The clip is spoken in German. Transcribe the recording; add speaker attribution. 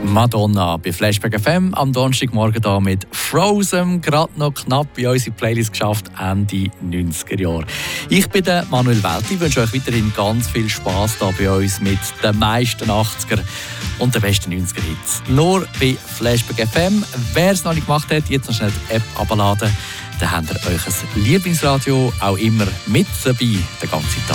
Speaker 1: Madonna bei Flashback FM am Donnerstagmorgen hier mit Frozen, gerade noch knapp in unsere Playlist geschafft, Ende 90er Jahre. Ich bin der Manuel Welti, wünsche euch weiterhin ganz viel Spass hier bei uns mit den meisten 80er und den besten 90er Hits. Nur bei Flashback FM. Wer es noch nicht gemacht hat, jetzt noch schnell die App abladen. Dann habt ihr euch ein Lieblingsradio auch immer mit dabei, den ganzen Tag.